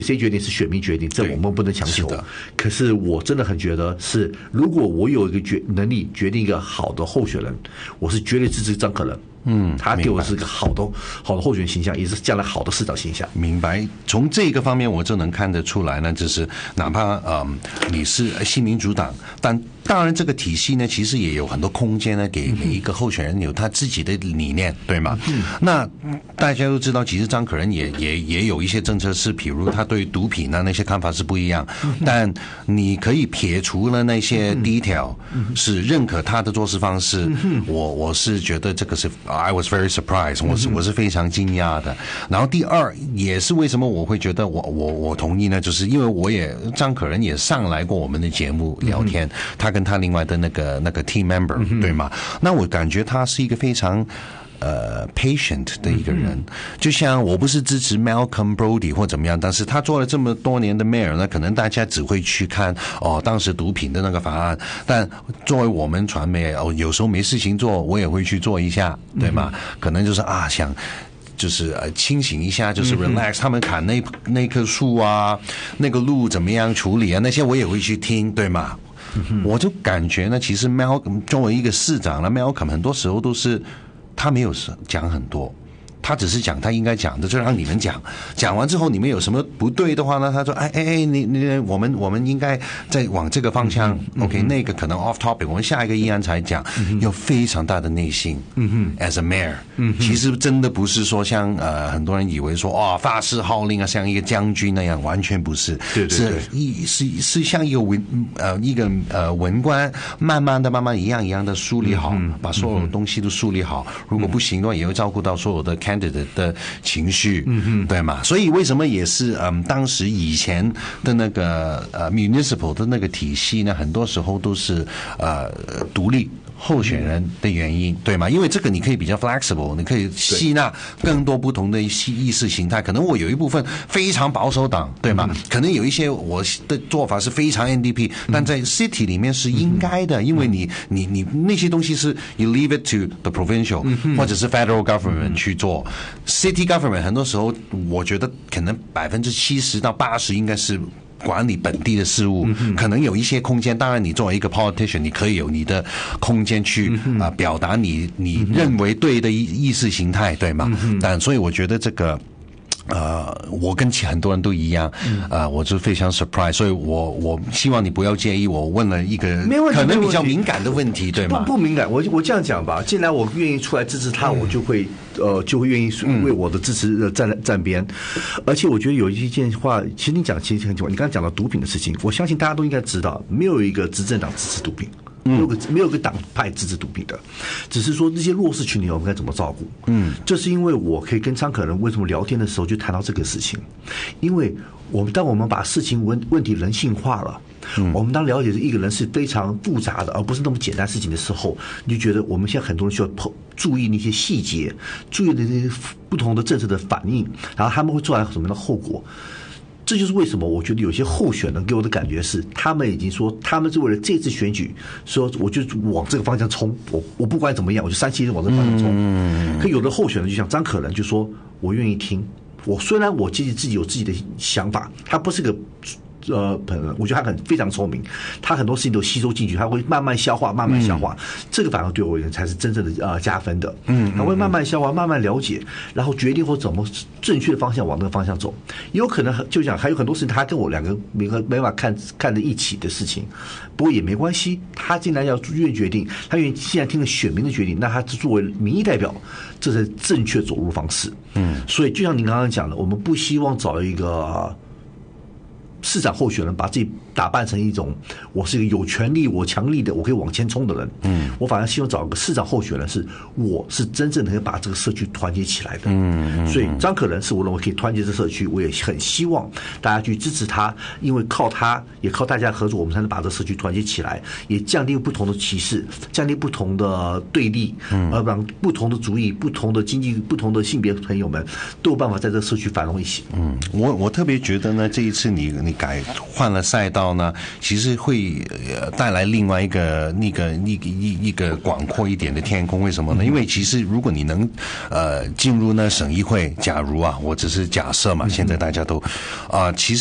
谁决定是选民决定，这我们不能强求。可是我真的很觉得是，如果我有一个能力决定一个好的候选人，我是绝对支持张可人。他给我是个好的候选形象，也是将来好的市长形象。 明白。从这个方面我就能看得出来呢，就是哪怕你是新民主党，但当然这个体系呢，其实也有很多空间呢，给每一个候选人有他自己的理念，对吗？那大家都知道，其实张可人也有一些政策是，比如他对毒品啊那些看法是不一样，但你可以撇除了那些detail，是认可他的做事方式。我是觉得这个是。I was very surprised， 我是非常惊讶的。然后第二也是为什么我会觉得我同意呢？就是因为张可人也上来过我们的节目聊天，他跟他另外的那个 team member，对吗？那我感觉他是一个非常patient 的一个人，就像我不是支持 Malcolm Brody 或怎么样，但是他做了这么多年的 mayor， 那可能大家只会去看当时毒品的那个法案，但作为我们传媒有时候没事情做，我也会去做一下，对吗？可能就是想。就是清醒一下，就是 relax，他们砍那棵树啊，那个路怎么样处理啊，那些我也会去听，对吗？我就感觉呢，其实 Malcolm 作为一个市长了 ，Malcolm 很多时候都是他没有讲很多。他只是讲他应该讲的，就让你们讲。讲完之后，你们有什么不对的话呢？他说：“你，我们应该再往这个方向。OK， 那个可能 off topic， 我们下一个议案才讲。有非常大的内心。as a mayor，其实真的不是说像很多人以为说发誓号令啊，像一个将军那样，完全不是。 对， 是像一个文官，慢慢一样的梳理好，把所有的东西都梳理好。如果不行的话，也会照顾到所有的candidate 的情绪，对吗？所以为什么也是当时以前的那个municipal 的那个体系呢，很多时候都是独立候选人的原因，对吗？因为这个你可以比较 flexible， 你可以吸纳更多不同的意识形态。可能我有一部分非常保守党，对吗？可能有一些我的做法是非常 NDP，但在 city 里面是应该的，因为你那些东西是 you leave it to the provincial 或者是 federal government 去做。city government 很多时候我觉得可能70%到80%应该是管理本地的事务，可能有一些空间。当然，你作为一个 politician， 你可以有你的空间去表达你认为对的意识形态，对吗？但所以我觉得这个。我跟很多人都一样，我就非常 surprise， 所以我希望你不要介意我问了一个可能比较敏感的问题，对吗？ 不敏感，我这样讲吧，既然我愿意出来支持他，我就会愿意为我的支持站边，而且我觉得有一件话，其实你讲其实很久，你刚才讲到毒品的事情，我相信大家都应该知道，没有一个执政党支持毒品。没有个党派支持毒品的，只是说这些弱势群体我们该怎么照顾。这是因为我可以跟张可人为什么聊天的时候就谈到这个事情，因为当我们把事情问题人性化了，我们当了解一个人是非常复杂的，而不是那么简单事情的时候，你就觉得我们现在很多人需要注意那些细节，注意那些不同的政策的反应，然后他们会做来什么样的后果。这就是为什么我觉得有些候选人给我的感觉是，他们已经说他们是为了这次选举，说我就往这个方向冲，我不管怎么样，我就37往这个方向冲。可有的候选人就像张可人就说，我愿意听，虽然我自己有自己的想法，他不是个。我觉得他非常聪明，他很多事情都吸收进去，他会慢慢消化，这个反而对我而言才是真正的加分的。他会慢慢消化，慢慢了解，然后决定或怎么正确的方向往那个方向走。也有可能就讲还有很多事情，他跟我两个没办法看在一起的事情，不过也没关系。他既然要愿意决定，他愿意既然听了选民的决定，那他作为民意代表，这是正确走路方式。所以就像您刚刚讲的，我们不希望找一个。市长候选人把自己打扮成一种我是一个有权利我强力的我可以往前冲的人，我反而希望找一个市长候选人是我是真正能够把这个社区团结起来的。所以张可人是我认为可以团结这社区，我也很希望大家去支持他，因为靠他也靠大家合作，我们才能把这个社区团结起来，也降低不同的歧视，降低不同的对立，而让不同的族裔、不同的经济、不同的性别朋友们都有办法在这个社区繁荣一起。 我特别觉得呢，这一次你你换了赛道呢，其实会带来另外一个一个广阔一点的天空。为什么呢？因为其实如果你能进入呢省议会，假如啊，我只是假设嘛，现在大家都其实